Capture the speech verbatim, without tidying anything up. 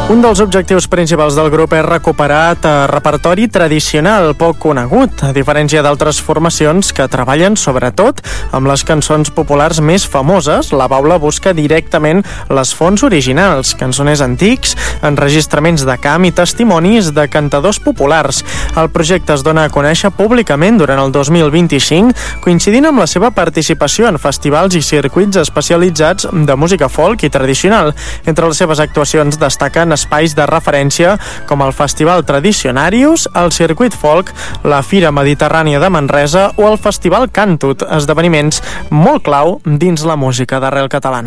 Un dels objectius principals del grup és recuperar repertori tradicional poc conegut, a diferència d'altres formacions que treballen sobretot amb les cançons populars més famoses. La Baula busca directament les fonts originals, cançoners antics, enregistraments de camp i testimonis de cantadors populars. El projecte es dona a conèixer públicament durant el dos mil vint-i-cinc, coincidint amb la seva participació en festivals i circuits especialitzats de música folk i tradicional. Entre les seves actuacions destaquen espais de referència com el Festival Tradicionarius, el Circuit Folk, la Fira Mediterrània de Manresa o el Festival Cantut, esdeveniments molt clau dins la música d'arrel catalana.